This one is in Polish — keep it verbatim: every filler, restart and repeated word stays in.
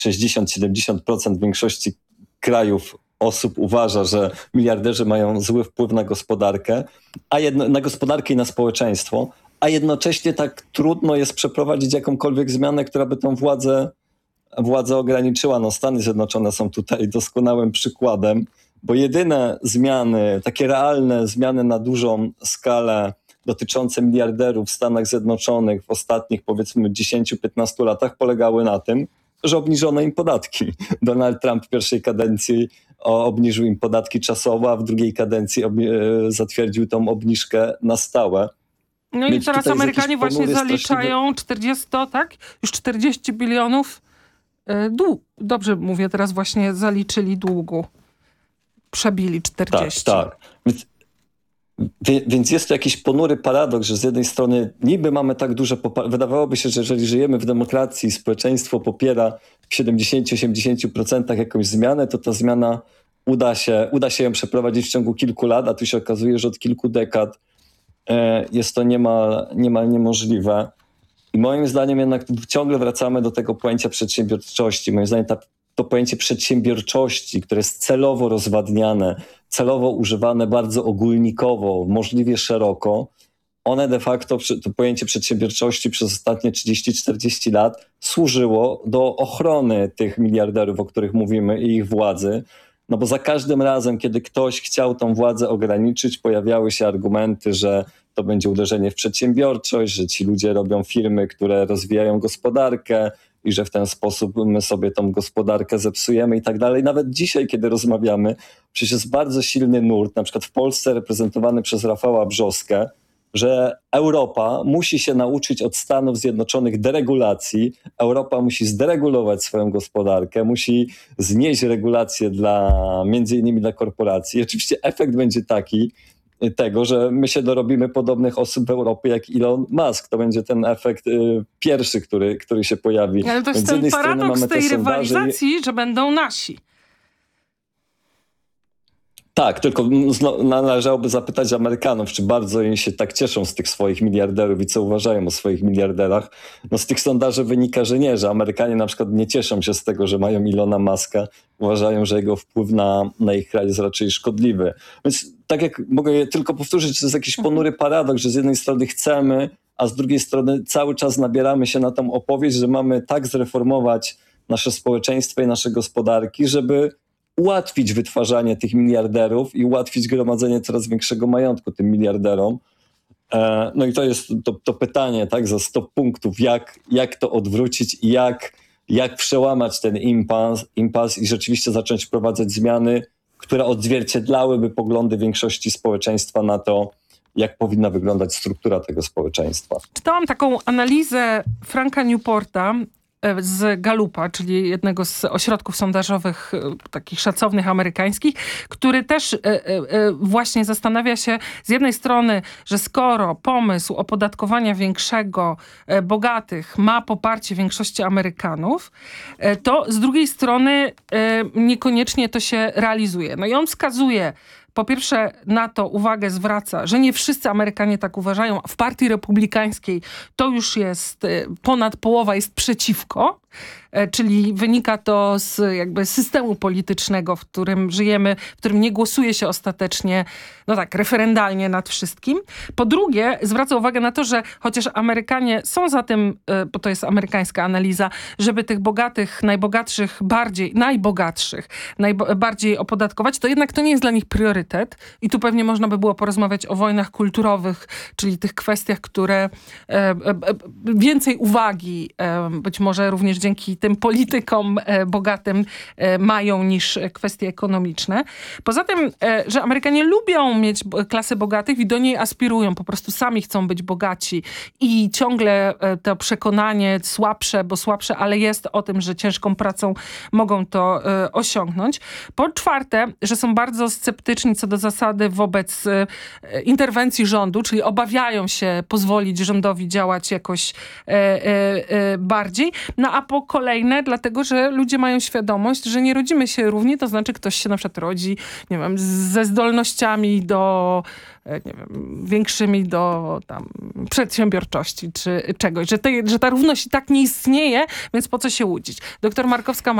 sześćdziesiąt do siedemdziesięciu procent większości krajów osób uważa, że miliarderzy mają zły wpływ na gospodarkę, a jedno, na gospodarkę i na społeczeństwo, a jednocześnie tak trudno jest przeprowadzić jakąkolwiek zmianę, która by tą władzę, władzę ograniczyła. No, Stany Zjednoczone są tutaj doskonałym przykładem, bo jedyne zmiany, takie realne zmiany na dużą skalę dotyczące miliarderów w Stanach Zjednoczonych w ostatnich powiedzmy dziesięciu do piętnastu latach polegały na tym, że obniżono im podatki. Donald Trump w pierwszej kadencji obniżył im podatki czasowo, a w drugiej kadencji obni- zatwierdził tą obniżkę na stałe. No i teraz Amerykanie właśnie zaliczają czterdzieści, tak? Już czterdzieści bilionów dłu- Dobrze mówię, teraz właśnie zaliczyli długu. Przebili czterdzieści. Tak, tak. Więc, więc jest to jakiś ponury paradoks, że z jednej strony niby mamy tak duże poparcie. Wydawałoby się, że jeżeli żyjemy w demokracji i społeczeństwo popiera w siedemdziesięciu do osiemdziesięciu procent jakąś zmianę, to ta zmiana uda się, uda się ją przeprowadzić w ciągu kilku lat, a tu się okazuje, że od kilku dekad e, jest to niemal, niemal niemożliwe. I moim zdaniem jednak ciągle wracamy do tego pojęcia przedsiębiorczości. Moim zdaniem ta, to pojęcie przedsiębiorczości, które jest celowo rozwadniane, celowo używane bardzo ogólnikowo, możliwie szeroko, one de facto, to pojęcie przedsiębiorczości przez ostatnie trzydzieści do czterdziestu lat służyło do ochrony tych miliarderów, o których mówimy, i ich władzy. No bo za każdym razem, kiedy ktoś chciał tą władzę ograniczyć, pojawiały się argumenty, że to będzie uderzenie w przedsiębiorczość, że ci ludzie robią firmy, które rozwijają gospodarkę i że w ten sposób my sobie tą gospodarkę zepsujemy i tak dalej. Nawet dzisiaj, kiedy rozmawiamy, przecież jest bardzo silny nurt, na przykład w Polsce reprezentowany przez Rafała Brzoskę, że Europa musi się nauczyć od Stanów Zjednoczonych deregulacji. Europa musi zderegulować swoją gospodarkę, musi znieść regulacje dla, między innymi dla korporacji. I oczywiście efekt będzie taki tego, że my się dorobimy podobnych osób w Europie jak Elon Musk. To będzie ten efekt y, pierwszy, który, który się pojawi. Ale to jest ten paradoks tej rywalizacji, że będą nasi. Tak, tylko należałoby zapytać Amerykanów, czy bardzo im się tak cieszą z tych swoich miliarderów i co uważają o swoich miliarderach. No z tych sondaży wynika, że nie, że Amerykanie na przykład nie cieszą się z tego, że mają Elona Muska. Uważają, że jego wpływ na, na ich kraj jest raczej szkodliwy. Więc tak jak mogę tylko powtórzyć, to jest jakiś ponury paradoks, że z jednej strony chcemy, a z drugiej strony cały czas nabieramy się na tą opowieść, że mamy tak zreformować nasze społeczeństwo i nasze gospodarki, żeby ułatwić wytwarzanie tych miliarderów i ułatwić gromadzenie coraz większego majątku tym miliarderom. No i to jest to, to pytanie, tak, za sto punktów, jak, jak to odwrócić i jak, jak przełamać ten impas, impas i rzeczywiście zacząć wprowadzać zmiany, które odzwierciedlałyby poglądy większości społeczeństwa na to, jak powinna wyglądać struktura tego społeczeństwa. Czytałam taką analizę Franka Newporta z Gallupa, czyli jednego z ośrodków sondażowych takich szacownych amerykańskich, który też właśnie zastanawia się z jednej strony, że skoro pomysł opodatkowania większego bogatych ma poparcie większości Amerykanów, to z drugiej strony niekoniecznie to się realizuje. No i on wskazuje po pierwsze na to uwagę zwraca, że nie wszyscy Amerykanie tak uważają. W partii republikańskiej to już jest ponad połowa jest przeciwko, czyli wynika to z jakby systemu politycznego, w którym żyjemy, w którym nie głosuje się ostatecznie, no tak, referendalnie nad wszystkim. Po drugie, zwraca uwagę na to, że chociaż Amerykanie są za tym, bo to jest amerykańska analiza, żeby tych bogatych, najbogatszych bardziej, najbogatszych najbardziej opodatkować, to jednak to nie jest dla nich priorytet. I tu pewnie można by było porozmawiać o wojnach kulturowych, czyli tych kwestiach, które e, e, więcej uwagi, e, być może również dzięki tym politykom e, bogatym e, mają niż kwestie ekonomiczne. Poza tym, e, że Amerykanie lubią mieć klasę bogatych i do niej aspirują, po prostu sami chcą być bogaci i ciągle e, to przekonanie słabsze, bo słabsze, ale jest o tym, że ciężką pracą mogą to e, osiągnąć. Po czwarte, że są bardzo sceptyczni co do zasady wobec e, interwencji rządu, czyli obawiają się pozwolić rządowi działać jakoś e, e, e, bardziej. No a po kolejne, dlatego, że ludzie mają świadomość, że nie rodzimy się równi, to znaczy ktoś się na przykład rodzi, nie wiem, ze zdolnościami do, nie wiem, większymi do tam przedsiębiorczości czy czegoś, że, te, że ta równość i tak nie istnieje, więc po co się łudzić. Doktor Markowska